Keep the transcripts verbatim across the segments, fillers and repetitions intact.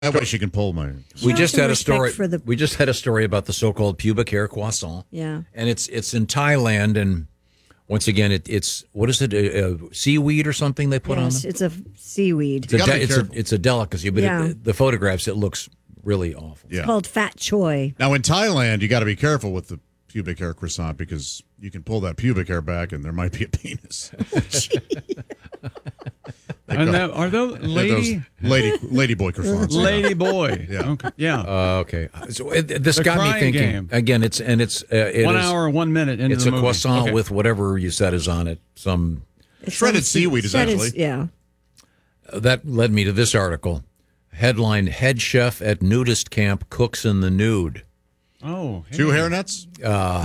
That way she can pull my. We just had a story. For the... We just had a story about the so-called pubic hair croissant. Yeah, and it's it's in Thailand, and once again, it, it's what is it? A, a seaweed or something they put yes, on them? It's a seaweed. It's a, de- it's, a, it's a delicacy, but yeah. it, the photographs it looks really awful. It's yeah. called fat choy. Now in Thailand, you got to be careful with the pubic hair croissant because you can pull that pubic hair back, and there might be a penis. And that, are those lady, those lady, lady boy croissants? Lady boy, yeah, okay. yeah. Uh, okay. So it, this the got me thinking game. again. It's and it's uh, it one is, hour, one minute. Into it's the a movie. croissant okay. with whatever you said is on it. Some it's shredded seaweed, shredded, essentially. Yeah. Uh, that led me to this article. Headline: Head chef at nudist camp cooks in the nude. Oh, hey. two hairnets? Uh,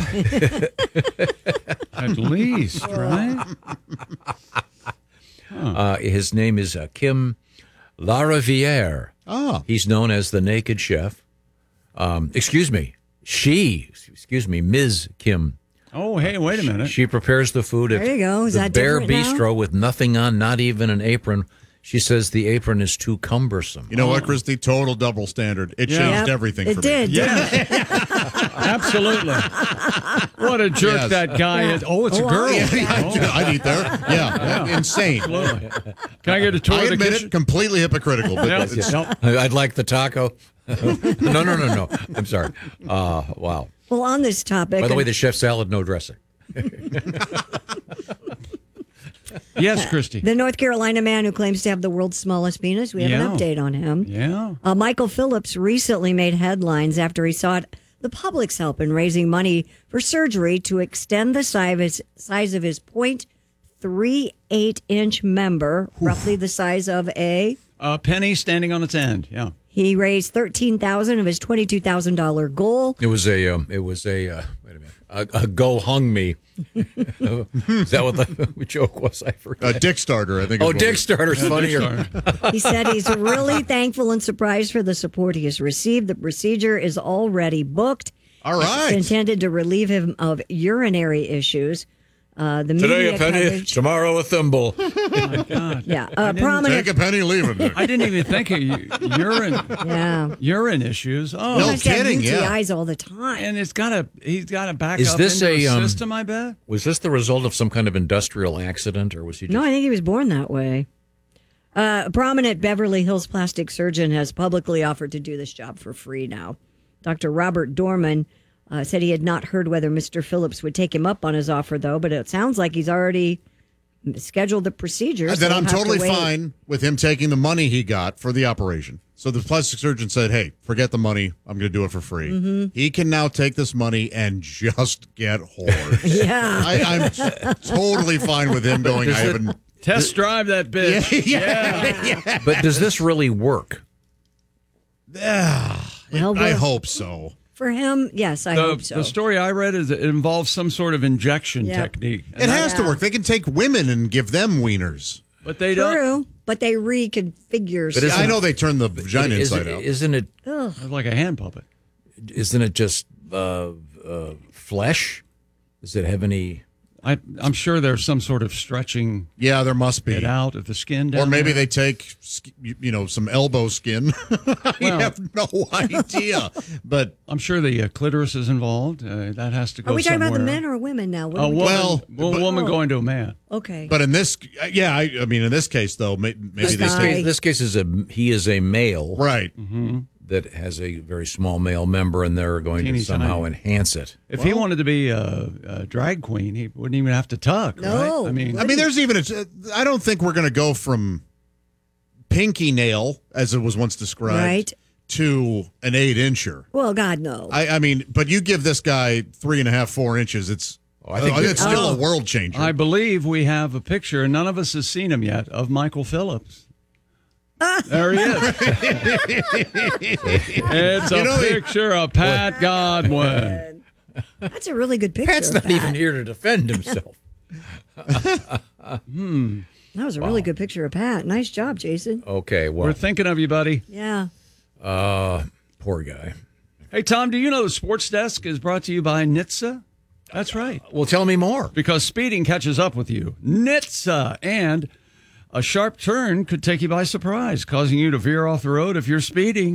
At least, right? Huh. Uh, his name is uh, Kim Lariviere. Oh. He's known as the Naked Chef. Um, excuse me. She, excuse me, Miz Kim. Oh, hey, wait a minute. She prepares the food at there you go. Is the that Bear different Bistro now? with nothing on, not even an apron. She says the apron is too cumbersome. You know oh. what, Christy? Total double standard. It Yeah. changed Yep. everything it for did, me. Yeah, absolutely. What a jerk Yes. that guy Yeah. is. Oh, it's Oh, a girl. Yeah, Oh. I'd eat there. Yeah, Yeah. insane. Absolutely. Can I get a tour I of the admit kitchen? it, completely hypocritical. But Yeah. it's, Yep. I'd like the taco. no, no, no, no. I'm sorry. Uh, wow. Well, on this topic. By the way, the chef salad, no dressing. Yes, Christy. The North Carolina man who claims to have the world's smallest penis. We have Yeah. an update on him. Yeah. Uh, Michael Phillips recently made headlines after he sought the public's help in raising money for surgery to extend the size of his, size of his point three eight inch member, roughly the size of a. A penny standing on its end. Yeah. He raised thirteen thousand of his twenty-two thousand dollar goal. It was a, um, it was a, uh, wait a minute, a, a go hung me. Is that what the joke was? I forgot. a dick starter, I think. Oh, is what Dick we- Starter's funnier. He said he's really thankful and surprised for the support he has received. The procedure is already booked. All right. It's intended to relieve him of urinary issues. Uh, the Today media a penny, coverage, tomorrow a thimble. Oh, my God. yeah, uh, prominent. Take a penny, leave it. I didn't even think of u- urine Yeah, urine issues. Oh, No he must have kidding, U T yeah. Is all the time. and it's got a he's got a back Is up this into a, a um, system, I bet. Was this the result of some kind of industrial accident, or was he just... No, I think he was born that way. Uh, a prominent Beverly Hills plastic surgeon has publicly offered to do this job for free now. Doctor Robert Dorman uh, said he had not heard whether Mister Phillips would take him up on his offer, though, but it sounds like he's already scheduled the procedure. so Then we'll I'm have to totally wait. fine with him taking the money he got for the operation. So the plastic surgeon said, hey, forget the money. I'm going to do it for free. Mm-hmm. He can now take this money and just get whores. Yeah. I, I'm t- totally fine with him going, I Does it- haven't. Test drive that bitch. Yeah. But does this really work? Yeah. Well, I we'll- hope so. For him, yes, I The, hope so. the story I read is it involves some sort of injection Yeah. technique. And It that- has to work. They can take women and give them wieners. but they don't. True, but they reconfigure. But stuff. isn't- I know they turn the vagina Is- inside out. Isn't it? It's like a hand puppet. Isn't it just uh, uh, flesh? Does it have any? I, I'm sure there's some sort of stretching Yeah, there must be. it out of the skin. Down Or maybe there. they take, sk- you you know, some elbow skin. I Well- have no idea. But I'm sure the uh, clitoris is involved. Uh, that has to go Are we talking somewhere. about the men or women now? What A are we woman, Well, well, but- woman Oh. going to a man. okay. but in this, yeah, I, I mean, in this case though, may, maybe This they guy- take Case, this case is a he is a male right. that has a very small male member, and they're going Teeny to somehow tiny. enhance it. If he wanted to be a, a drag queen, he wouldn't even have to tuck, No. right? I mean, I mean, there's even a. I don't think we're going to go from pinky nail, as it was once described, Right. to an eight incher. Well, God, no. I, I mean, but you give this guy three and a half, four inches. It's. Oh, I think uh, that- it's still Oh. a world changer. I believe we have a picture, and none of us has seen him yet, of Michael Phillips. There he is. It's a You know, he- picture of Pat Godwin. That's a really good picture. Pat's of not that. even here to defend himself. That was a really good picture of Pat. Nice job, Jason. Okay, well, We're thinking of you, buddy. Yeah. uh, poor guy. Hey, Tom, do you know the Sports Desk is brought to you by N H T S A? That's right. Well, tell me more. Because speeding catches up with you. N H T S A. And a sharp turn could take you by surprise, causing you to veer off the road if you're speeding.